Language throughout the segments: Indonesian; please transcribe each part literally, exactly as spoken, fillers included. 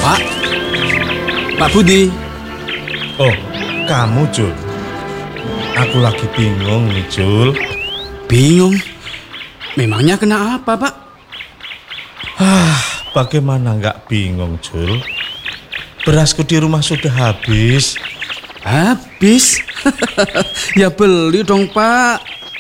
Pak, Pak Budi. Oh, kamu Jul. Aku lagi bingung nih Jul. Bingung? Memangnya kena apa Pak? Ah, bagaimana nggak bingung Jul? Berasku di rumah sudah habis. Habis? Ya beli dong Pak.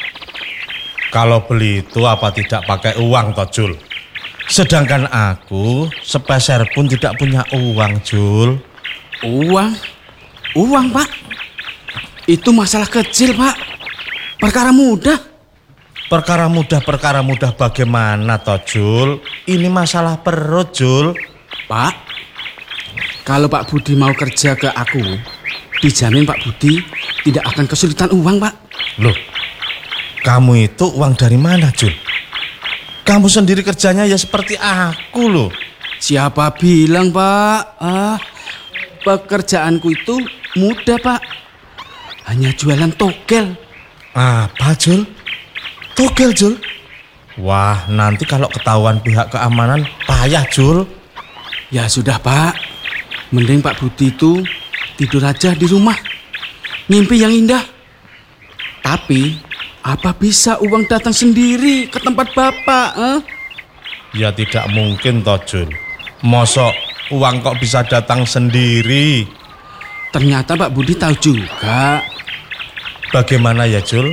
Kalau beli itu apa tidak pakai uang toh Jul? Sedangkan aku sepeser pun tidak punya uang Jul. Uang? Uang Pak? Itu masalah kecil Pak. Perkara mudah. Perkara mudah, perkara mudah bagaimana toh Jul? Ini masalah perut Jul. Pak, kalau Pak Budi mau kerja ke aku, dijamin Pak Budi tidak akan kesulitan uang Pak. Loh, kamu itu uang dari mana Jul? Kamu sendiri kerjanya ya seperti aku loh. Siapa bilang Pak? Ah, pekerjaanku itu mudah Pak. Hanya jualan togel. Apa Jul? Togel Jul? Wah, nanti kalau ketahuan pihak keamanan payah Jul. Ya sudah Pak, mending Pak Budi itu tidur aja di rumah, ngimpi yang indah. Tapi apa bisa uang datang sendiri ke tempat Bapak? Eh? Ya tidak mungkin toh Jul. Mosok uang kok bisa datang sendiri? Ternyata Pak Budi tahu juga. Bagaimana ya Jul?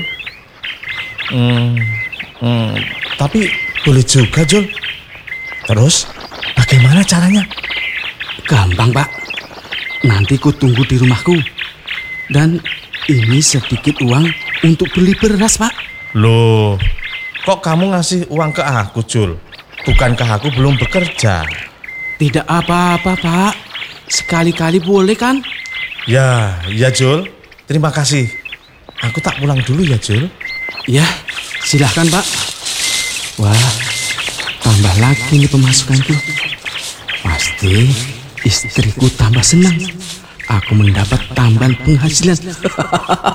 Hmm, hmm, tapi boleh juga Jul. Terus bagaimana caranya? Gampang Pak. Nanti ku tunggu di rumahku. Dan ini sedikit uang untuk beli beras Pak. Loh, kok kamu ngasih uang ke aku Jul? Bukankah aku belum bekerja? Tidak apa-apa Pak. Sekali-kali boleh kan? Ya, ya Jul. Terima kasih. Aku tak pulang dulu ya Jul. Ya, silahkan Pak. Wah, tambah lagi nih pemasukanku. Pasti istriku tambah senang. Aku mendapat tambahan penghasilan.